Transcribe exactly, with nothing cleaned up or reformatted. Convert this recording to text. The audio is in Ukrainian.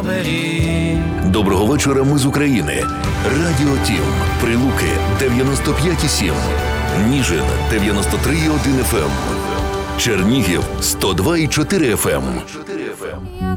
оберіг. Доброго вечора, ми з України. Радіо Тім. Прилуки дев'яносто п'ять і сім. Ніжин дев'яносто три і один еф ем. Чернігів сто два і чотири еф ем.